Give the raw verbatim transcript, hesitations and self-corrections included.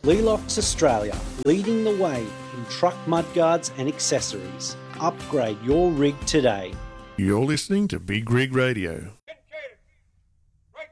Lelox Australia, leading the way in truck mudguards and accessories. Upgrade your rig today. You're listening to Big Rig Radio.